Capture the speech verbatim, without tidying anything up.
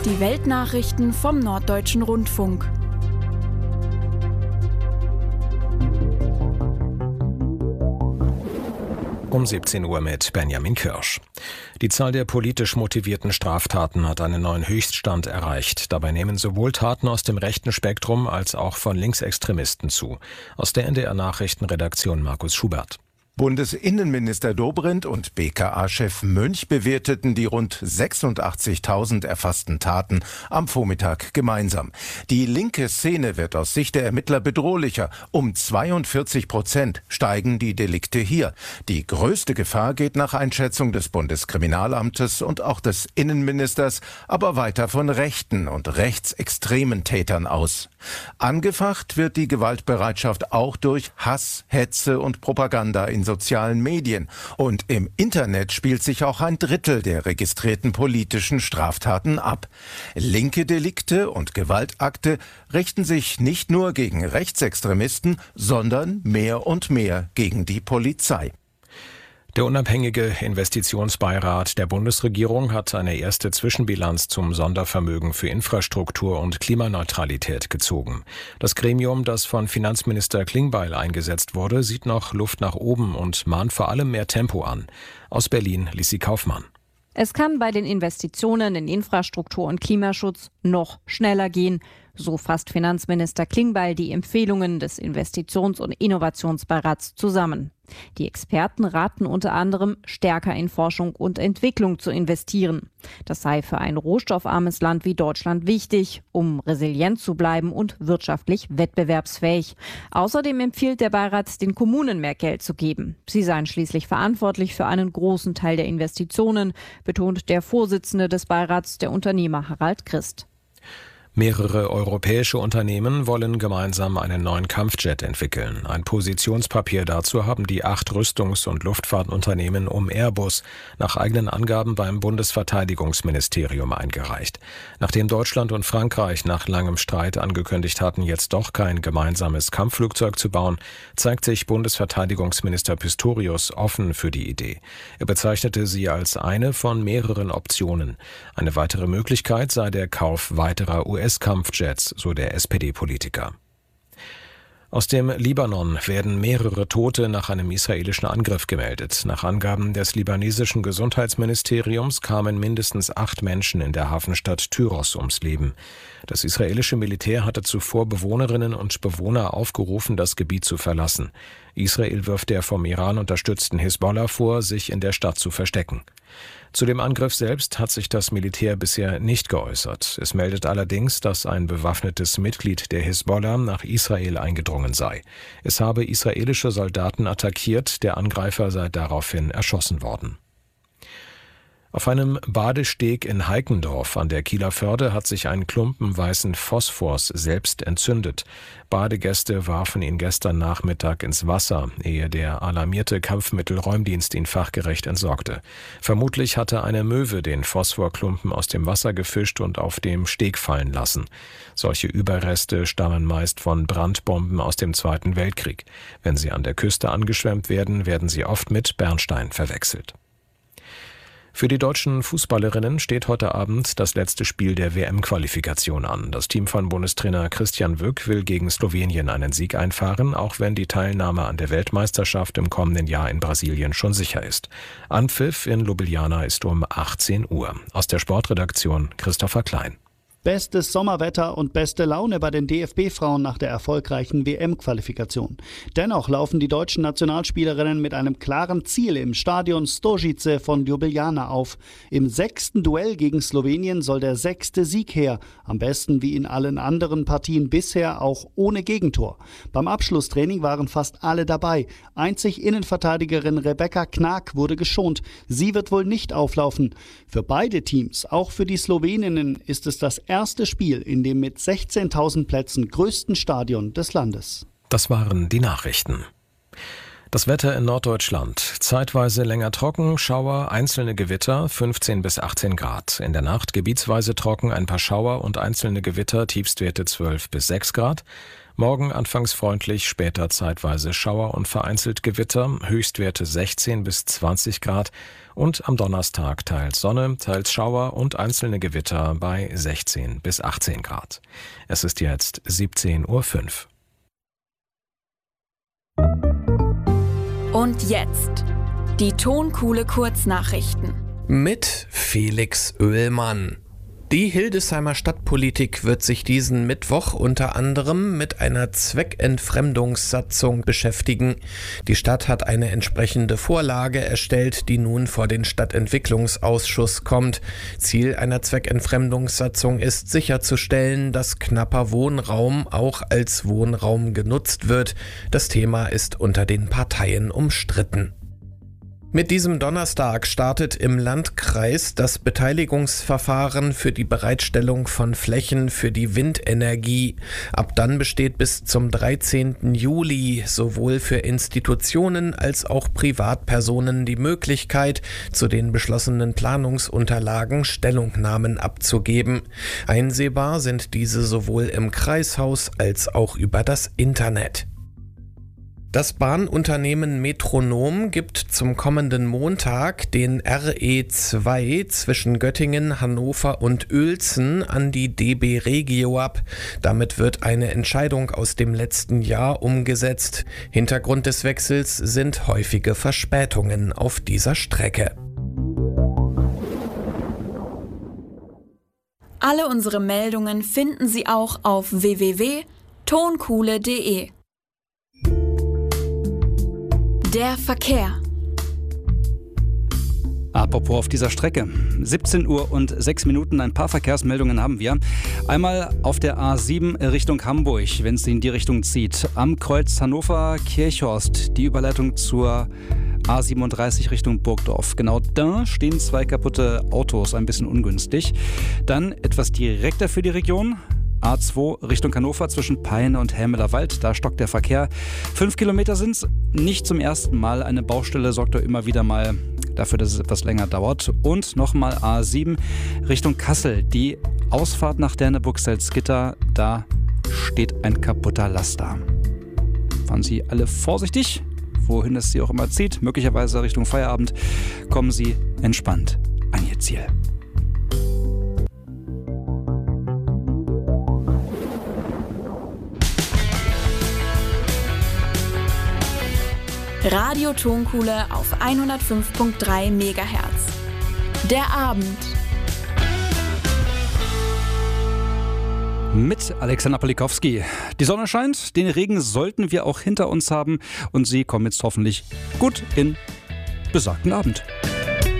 Die Weltnachrichten vom Norddeutschen Rundfunk. Um siebzehn Uhr mit Benjamin Kirsch. Die Zahl der politisch motivierten Straftaten hat einen neuen Höchststand erreicht. Dabei nehmen sowohl Taten aus dem rechten Spektrum als auch von Linksextremisten zu. Aus der N D R-Nachrichtenredaktion Markus Schubert. Bundesinnenminister Dobrindt und B K A-Chef Münch bewerteten die rund sechsundachtzigtausend erfassten Taten am Vormittag gemeinsam. Die linke Szene wird aus Sicht der Ermittler bedrohlicher. Um zweiundvierzig Prozent steigen die Delikte hier. Die größte Gefahr geht nach Einschätzung des Bundeskriminalamtes und auch des Innenministers aber weiter von rechten und rechtsextremen Tätern aus. Angefacht wird die Gewaltbereitschaft auch durch Hass, Hetze und Propaganda in sozialen Medien. Und im Internet spielt sich auch ein Drittel der registrierten politischen Straftaten ab. Linke Delikte und Gewaltakte richten sich nicht nur gegen Rechtsextremisten, sondern mehr und mehr gegen die Polizei. Der unabhängige Investitionsbeirat der Bundesregierung hat eine erste Zwischenbilanz zum Sondervermögen für Infrastruktur und Klimaneutralität gezogen. Das Gremium, das von Finanzminister Klingbeil eingesetzt wurde, sieht noch Luft nach oben und mahnt vor allem mehr Tempo an. Aus Berlin Lissi Kaufmann. Es kann bei den Investitionen in Infrastruktur und Klimaschutz noch schneller gehen. So fasst Finanzminister Klingbeil die Empfehlungen des Investitions- und Innovationsbeirats zusammen. Die Experten raten unter anderem, stärker in Forschung und Entwicklung zu investieren. Das sei für ein rohstoffarmes Land wie Deutschland wichtig, um resilient zu bleiben und wirtschaftlich wettbewerbsfähig. Außerdem empfiehlt der Beirat, den Kommunen mehr Geld zu geben. Sie seien schließlich verantwortlich für einen großen Teil der Investitionen, betont der Vorsitzende des Beirats, der Unternehmer Harald Christ. Mehrere europäische Unternehmen wollen gemeinsam einen neuen Kampfjet entwickeln. Ein Positionspapier dazu haben die acht Rüstungs- und Luftfahrtunternehmen um Airbus nach eigenen Angaben beim Bundesverteidigungsministerium eingereicht. Nachdem Deutschland und Frankreich nach langem Streit angekündigt hatten, jetzt doch kein gemeinsames Kampfflugzeug zu bauen, zeigt sich Bundesverteidigungsminister Pistorius offen für die Idee. Er bezeichnete sie als eine von mehreren Optionen. Eine weitere Möglichkeit sei der Kauf weiterer U S-Kampfjets, so der S P D-Politiker. Aus dem Libanon werden mehrere Tote nach einem israelischen Angriff gemeldet. Nach Angaben des libanesischen Gesundheitsministeriums kamen mindestens acht Menschen in der Hafenstadt Tyros ums Leben. Das israelische Militär hatte zuvor Bewohnerinnen und Bewohner aufgerufen, das Gebiet zu verlassen. Israel wirft der vom Iran unterstützten Hisbollah vor, sich in der Stadt zu verstecken. Zu dem Angriff selbst hat sich das Militär bisher nicht geäußert. Es meldet allerdings, dass ein bewaffnetes Mitglied der Hisbollah nach Israel eingedrungen sei. Es habe israelische Soldaten attackiert, der Angreifer sei daraufhin erschossen worden. Auf einem Badesteg in Heikendorf an der Kieler Förde hat sich ein Klumpen weißen Phosphors selbst entzündet. Badegäste warfen ihn gestern Nachmittag ins Wasser, ehe der alarmierte Kampfmittelräumdienst ihn fachgerecht entsorgte. Vermutlich hatte eine Möwe den Phosphorklumpen aus dem Wasser gefischt und auf dem Steg fallen lassen. Solche Überreste stammen meist von Brandbomben aus dem Zweiten Weltkrieg. Wenn sie an der Küste angeschwemmt werden, werden sie oft mit Bernstein verwechselt. Für die deutschen Fußballerinnen steht heute Abend das letzte Spiel der W M-Qualifikation an. Das Team von Bundestrainer Christian Wück will gegen Slowenien einen Sieg einfahren, auch wenn die Teilnahme an der Weltmeisterschaft im kommenden Jahr in Brasilien schon sicher ist. Anpfiff in Ljubljana ist um achtzehn Uhr. Aus der Sportredaktion Christopher Klein. Bestes Sommerwetter und beste Laune bei den D F B-Frauen nach der erfolgreichen W M-Qualifikation. Dennoch laufen die deutschen Nationalspielerinnen mit einem klaren Ziel im Stadion Stožice von Ljubljana auf. Im sechsten Duell gegen Slowenien soll der sechste Sieg her. Am besten wie in allen anderen Partien bisher auch ohne Gegentor. Beim Abschlusstraining waren fast alle dabei. Einzig Innenverteidigerin Rebecca Knag wurde geschont. Sie wird wohl nicht auflaufen. Für beide Teams, auch für die Sloweninnen, ist es das erste Spiel in dem mit sechzehntausend Plätzen größten Stadion des Landes. Das waren die Nachrichten. Das Wetter in Norddeutschland. Zeitweise länger trocken, Schauer, einzelne Gewitter, fünfzehn bis achtzehn Grad. In der Nacht gebietsweise trocken, ein paar Schauer und einzelne Gewitter, Tiefstwerte zwölf bis sechs Grad. Morgen anfangs freundlich, später zeitweise Schauer und vereinzelt Gewitter, Höchstwerte sechzehn bis zwanzig Grad. Und am Donnerstag teils Sonne, teils Schauer und einzelne Gewitter bei sechzehn bis achtzehn Grad. Es ist jetzt siebzehn Uhr fünf. Und jetzt die Tonkuhle Kurznachrichten. Mit Felix Oehlmann. Die Hildesheimer Stadtpolitik wird sich diesen Mittwoch unter anderem mit einer Zweckentfremdungssatzung beschäftigen. Die Stadt hat eine entsprechende Vorlage erstellt, die nun vor den Stadtentwicklungsausschuss kommt. Ziel einer Zweckentfremdungssatzung ist sicherzustellen, dass knapper Wohnraum auch als Wohnraum genutzt wird. Das Thema ist unter den Parteien umstritten. Mit diesem Donnerstag startet im Landkreis das Beteiligungsverfahren für die Bereitstellung von Flächen für die Windenergie. Ab dann besteht bis zum dreizehnten Juli sowohl für Institutionen als auch Privatpersonen die Möglichkeit, zu den beschlossenen Planungsunterlagen Stellungnahmen abzugeben. Einsehbar sind diese sowohl im Kreishaus als auch über das Internet. Das Bahnunternehmen Metronom gibt zum kommenden Montag den R E zwei zwischen Göttingen, Hannover und Uelzen an die D B Regio ab. Damit wird eine Entscheidung aus dem letzten Jahr umgesetzt. Hintergrund des Wechsels sind häufige Verspätungen auf dieser Strecke. Alle unsere Meldungen finden Sie auch auf w w w punkt tonkuhle punkt de. Der Verkehr. Apropos auf dieser Strecke. siebzehn Uhr und sechs Minuten, ein paar Verkehrsmeldungen haben wir. Einmal auf der A sieben Richtung Hamburg, wenn es in die Richtung zieht. Am Kreuz Hannover-Kirchhorst, die Überleitung zur A siebenunddreißig Richtung Burgdorf. Genau da stehen zwei kaputte Autos, ein bisschen ungünstig. Dann etwas direkter für die Region. A zwei Richtung Hannover zwischen Peine und Helmeler Wald, da stockt der Verkehr. Fünf Kilometer sind es, nicht zum ersten Mal. Eine Baustelle sorgt da immer wieder mal dafür, dass es etwas länger dauert. Und nochmal A sieben Richtung Kassel, die Ausfahrt nach Derneburg-Salzgitter, da steht ein kaputter Laster. Fahren Sie alle vorsichtig, wohin es Sie auch immer zieht, möglicherweise Richtung Feierabend. Kommen Sie entspannt an Ihr Ziel. Radio Tonkuhle auf hundertfünf Komma drei Megahertz. Der Abend. Mit Alexander Polikowski. Die Sonne scheint, den Regen sollten wir auch hinter uns haben und Sie kommen jetzt hoffentlich gut in besagten Abend.